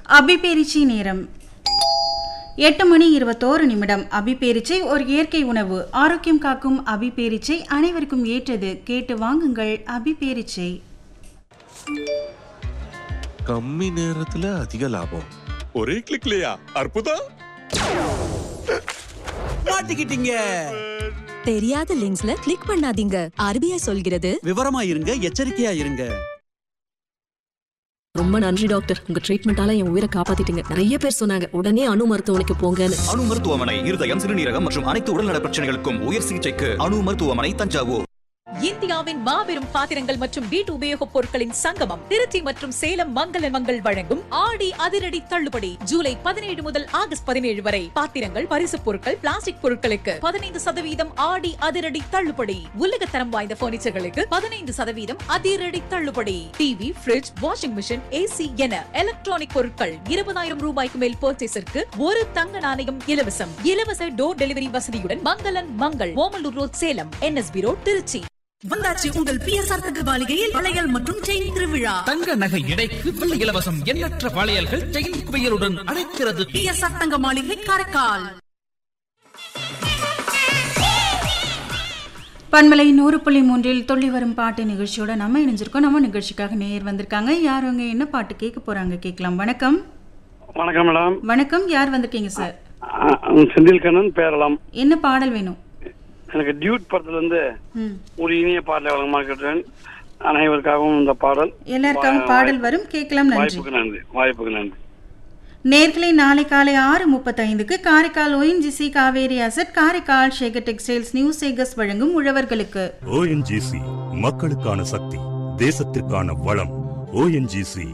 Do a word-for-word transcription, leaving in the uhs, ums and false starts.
அபிபேரிச்சி நேரம் எட்டு மணி இருபத்தோரு நிமிடம். அபிபேரிச்சை ஒரு இயற்கை உணவு, ஆரோக்கியம் காக்கும் அபிபேரிச்சை அனைவருக்கும் ஏற்றது. கேட்டு வாங்குங்கள் அபிபேரிச்சை. கம்மி நேரத்துல அதிக லாபம். ஒரே கிளிக்லயா? அற்புதம். மாட்டிக்கிட்டீங்க. தெரியாத லிங்க்ஸ்ல கிளிக் பண்ணாதீங்க. ஆர்பிஐ சொல்கிறது விவரமா இருங்க, எச்சரிக்கையா இருங்க. ரொம்ப நன்றி டாக்டர், உங்க ட்ரீட்மெண்டால என் உயிரை காப்பாத்திட்டீங்க. நிறைய பேர் சொன்னாங்க உடனே அணு மருத்துவமனைக்கு போங்கன்னு. அணு மருத்துவமனை இருதயம், சிறுநீரகம் மற்றும் அனைத்து உடல்நல பிரச்சனைகளுக்கும் உயர் சிகிச்சைக்கு அணு மருத்துவமனை, தஞ்சாவூர். இந்தியாவின் மாபெரும் பாத்திரங்கள் மற்றும் வீட்டு உபயோகப் பொருட்களின் சங்கமம் திருச்சி மற்றும் சேலம் மங்கள மங்கள் வழங்கும் ஆடி அதிரடி தள்ளுபடி ஜூலை பதினேழு முதல் ஆகஸ்ட் பதினேழு வரை. பாத்திரங்கள், பரிசுப் பொருட்கள், பிளாஸ்டிக் பொருட்களுக்கு பதினைந்து சதவீதம் ஆடி அதிரடி தள்ளுபடி. உலகத்தரம் வாய்ந்த பர்னிச்சர்களுக்கு பதினைந்து சதவீதம் அதிரடி தள்ளுபடி. TV, bridge, washing machine, AC என எலக்ட்ரானிக் பொருட்கள் இருபதாயிரம் ரூபாய்க்கு மேல் பர்ச்சேஸிற்கு ஒரு தங்க நாணயம் இலவசம். இலவச டோர் டெலிவரி வசதியுடன் மங்களன் Mangal, Omalur road, Salem, NSP road, Trichy. வந்தாச்சு உங்கள் பிஎஸ்ஆர் தங்க மாளிகையில் வளையல் மற்றும் செயின் திருவிழா. தங்க நகை எடைக்கு வெள்ளி இலவசம். எண்ணற்ற வளையல்கள் செயின் குவியலுடன் அழைக்கிறது பிஎஸ்ஆர் தங்க மாளிகை, காரைக்கால். பண்பலை நூறு புள்ளி மூன்றில் துள்ளி வரும் பாட்டு நிகழ்ச்சியோட நம்ம இணைஞ்சிருக்கோம். நம்ம நிகழ்ச்சிக்காக நேர் வந்திருக்காங்க. யார் அவங்க என்ன பாட்டு கேட்க போறாங்க கேட்கலாம். வணக்கம். வணக்கம் மேடம். வணக்கம், யார் வந்திருக்கீங்க சார்? செந்தில் கண்ணன் பேரலாம். என்ன பாடல் வேணும்? எனக்கு டியூட் படத்துல இருந்து ஒரு இனிய பாடலை வழங்கமாக்கிறேன். அனைவருக்காகவும் இந்த பாடல், எல்லாருக்காகவும் பாடல் வரும், கேட்கலாம். நன்றி. வாய்ப்புக்கு நன்றி. வாய்ப்புக்கு நன்றி. நேர்களை நாளை காலை ஆறு முப்பத்தி ஐந்துக்கு Karaikal ONGC Kaveri asset, Karaikal Sekar textiles, new Sekar's வழங்கும் உழவர்களுக்கு. ஓஎன்ஜிசி மக்களுக்கான சக்தி, தேசத்திற்கான வளம். ஓஎன்ஜிசி